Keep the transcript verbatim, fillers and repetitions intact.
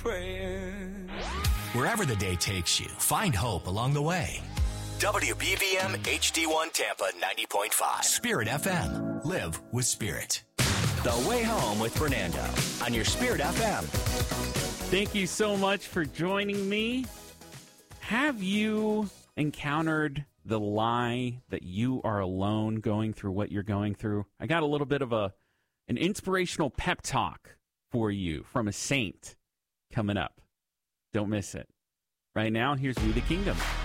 praying. Wherever the day takes you, find hope along the way. W B V M H D one Tampa ninety point five. Spirit F M. Live with Spirit. The Way Home with Fernando on your Spirit F M. Thank you so much for joining me. Have you encountered the lie that you are alone going through what you're going through? I got a little bit of a an inspirational pep talk for you from a saint coming up. Don't miss it. Right now, here's We the Kingdom.